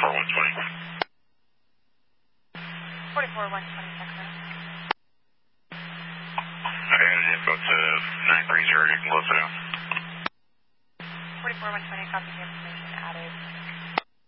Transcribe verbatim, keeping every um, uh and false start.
forty-four one twenty. forty-four one twenty, Sacramento. I added info to nine three zero, you can close it out. forty-four one twenty, copy the information added.